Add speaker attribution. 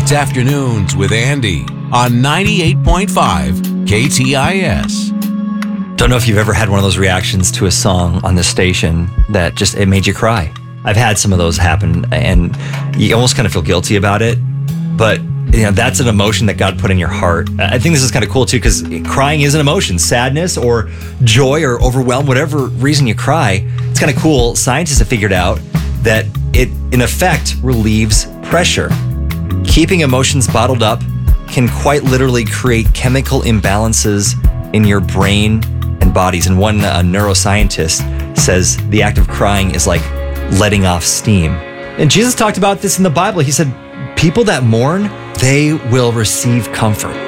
Speaker 1: It's Afternoons with Andy on 98.5 KTIS.
Speaker 2: Don't know if you've ever had one of those reactions to a song on this station that just, it made you cry. I've had some of those happen, and you almost kind of feel guilty about it, but that's an emotion that God put in your heart. I think this is kind of cool too, because crying is an emotion. Sadness or joy or overwhelm, whatever reason you cry, it's kind of cool. Scientists have figured out that it, in effect, relieves pressure. Keeping emotions bottled up can quite literally create chemical imbalances in your brain and bodies. And one neuroscientist says the act of crying is like letting off steam. And Jesus talked about this in the Bible. He said, people that mourn, they will receive comfort.